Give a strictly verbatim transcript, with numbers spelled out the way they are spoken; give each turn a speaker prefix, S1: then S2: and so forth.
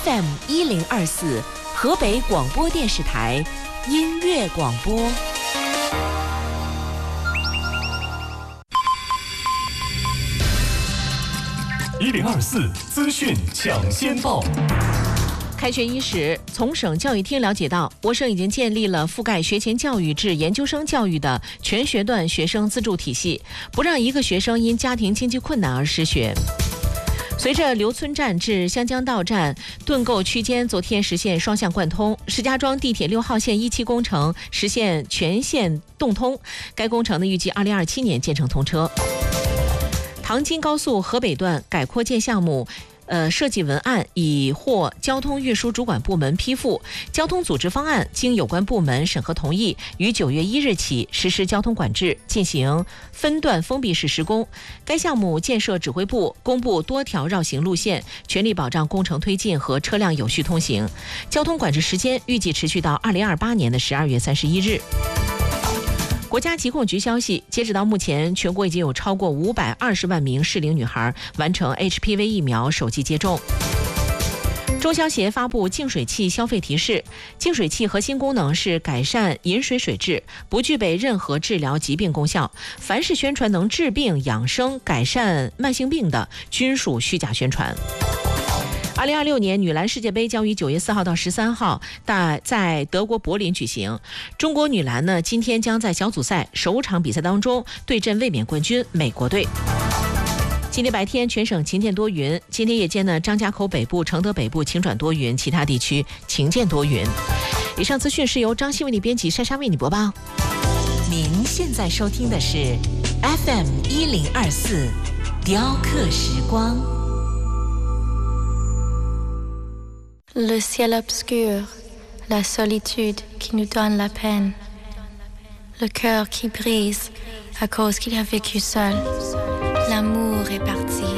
S1: F M 一零二四河北广播电视台音乐广播。
S2: 一零二四资讯抢先报。
S3: 开学伊始，从省教育厅了解到，我省已经建立了覆盖学前教育至研究生教育的全学段学生资助体系，不让一个学生因家庭经济困难而失学。随着刘村站至湘江道站盾构区间昨天实现双向贯通，石家庄地铁六号线一期工程实现全线动通，该工程呢预计二零二七年建成通车。唐津高速河北段改扩建项目呃，设计文案已获交通运输主管部门批复，交通组织方案经有关部门审核同意，于九月一日起实施交通管制，进行分段封闭式施工。该项目建设指挥部公布多条绕行路线，全力保障工程推进和车辆有序通行。交通管制时间预计持续到二零二八年的十二月三十一日。国家疾控局消息，截止到目前，全国已经有超过五百二十万名适龄女孩完成 H P V 疫苗首剂接种。中消协发布净水器消费提示，净水器核心功能是改善饮水水质，不具备任何治疗疾病功效。凡是宣传能治病、养生、改善慢性病的，均属虚假宣传。二零二六年女篮世界杯将于九月四号到十三号在德国柏林举行。中国女篮呢，今天将在小组赛首场比赛当中对阵卫冕冠军美国队。今天白天全省晴间多云，今天夜间呢，张家口北部、承德北部晴转多云，其他地区晴间多云。以上资讯是由张希为你编辑，珊珊为你播报。
S1: 您现在收听的是 F M 一零二四雕刻时光。
S4: Le ciel obscur, la solitude qui nous donne la peine, le cœur qui brise à cause qu'il a vécu seul, l'amour est parti.